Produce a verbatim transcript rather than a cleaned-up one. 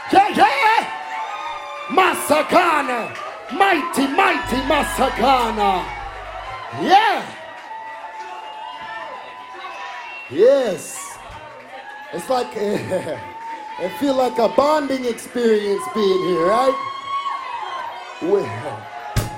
Yeah, yeah. Masakana. Mighty, mighty Masakana. Yeah. Yes. It's like, I feel like a bonding experience being here, right? Well.